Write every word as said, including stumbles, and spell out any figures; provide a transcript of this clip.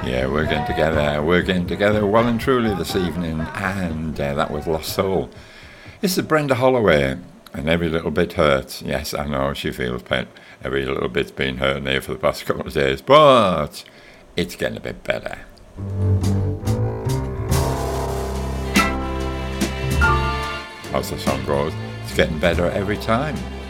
Yeah, we're getting together. We're getting together well and truly this evening, and uh, that was Lost Soul. This is Brenda Holloway, and every little bit hurts. Yes, I know she feels pain. Every little bit's been hurting here for the past couple of days, but it's getting a bit better. As the song goes, it's getting better every time.